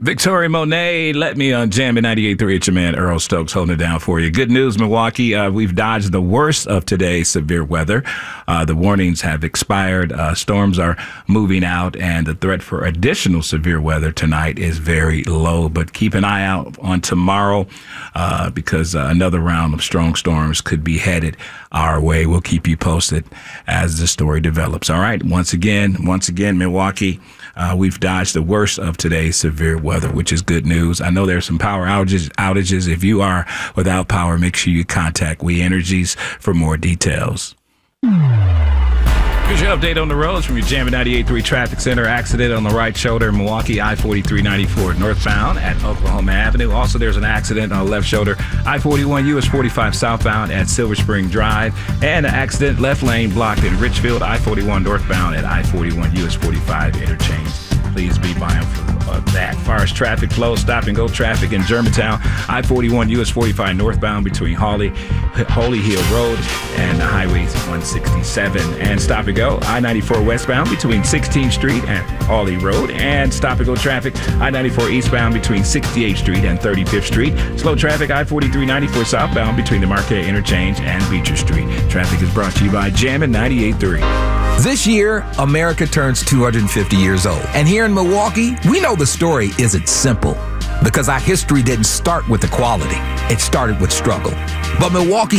Victoria Monet, let me on Jam at 98.3. It's your man Earl Stokes holding it down for you. Good news, Milwaukee. We've dodged the worst of today's severe weather. The warnings have expired. Storms are moving out, and the threat for additional severe weather tonight is very low. But keep an eye out on tomorrow because another round of strong storms could be headed our way. We'll keep you posted as the story develops. All right. Once again, Milwaukee, we've dodged the worst of today's severe weather, which is good news. I know there's some power outages. If you are without power, make sure you contact We Energies for more details. Here's your update on the roads from your Jam 98.3 Traffic Center. Accident on the right shoulder in Milwaukee, I-43-94 northbound at Oklahoma Avenue. Also, there's an accident on the left shoulder, I-41 US 45 southbound at Silver Spring Drive. And an accident left lane blocked in Richfield, I-41 northbound at I-41 US 45 interchange. Please be mindful of that. As far as traffic flow, stop and go traffic in Germantown, I-41 US 45 northbound between Holy Hill Road and Highway 167. And stop and go, I-94 westbound between 16th Street and Hawley Road. And stop and go traffic, I-94 eastbound between 68th Street and 35th Street. Slow traffic, I-43-94 southbound between the Marquette Interchange and Beecher Street. Traffic is brought to you by Jammin' 98.3. This year, America turns 250 years old. And here in Milwaukee, we know the story isn't simple because our history didn't start with equality. It started with struggle. But Milwaukee